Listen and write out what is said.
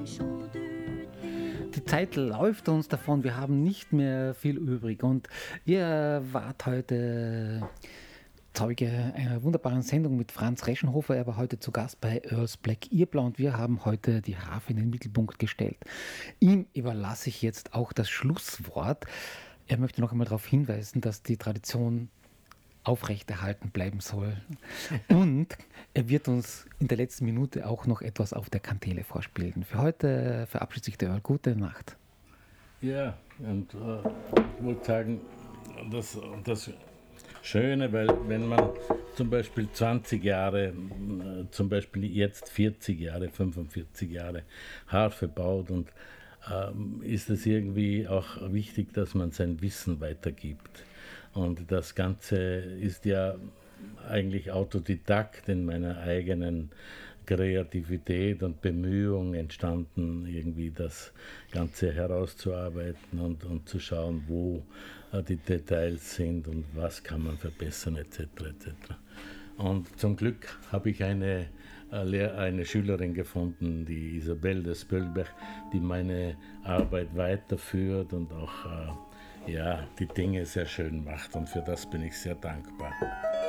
Die Zeit läuft uns davon, wir haben nicht mehr viel übrig und ihr wart heute Zeuge einer wunderbaren Sendung mit Franz Reschenhofer. Er war heute zu Gast bei Earls Black Earblau und wir haben heute die Harfe in den Mittelpunkt gestellt. Ihm überlasse ich jetzt auch das Schlusswort. Er möchte noch einmal darauf hinweisen, dass die Tradition aufrechterhalten bleiben soll. Und er wird uns in der letzten Minute auch noch etwas auf der Kantele vorspielen. Für heute verabschiedet sich der Earl. Gute Nacht. Ja, und ich wollte sagen, das Schöne, weil wenn man zum Beispiel 20 Jahre, zum Beispiel jetzt 40 Jahre, 45 Jahre Harfe baut und ist es irgendwie auch wichtig, dass man sein Wissen weitergibt. Und das Ganze ist ja eigentlich Autodidakt in meiner eigenen Kreativität und Bemühung entstanden, irgendwie das Ganze herauszuarbeiten und zu schauen, wo die Details sind und was kann man verbessern etc. etc. Und zum Glück habe ich eine Schülerin gefunden, die Isabelle de Spölberg, die meine Arbeit weiterführt und auch die Dinge sehr schön macht. Und für das bin ich sehr dankbar.